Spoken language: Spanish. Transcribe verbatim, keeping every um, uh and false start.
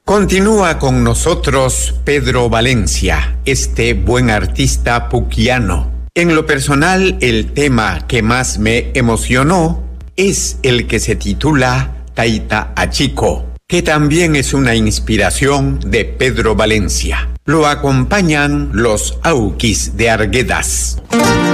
Continúa con nosotros Pedro Valencia, este buen artista puquiano. En lo personal, el tema que más me emocionó es el que se titula Taita Achico, que también es una inspiración de Pedro Valencia. Lo acompañan los Auquis de Arguedas.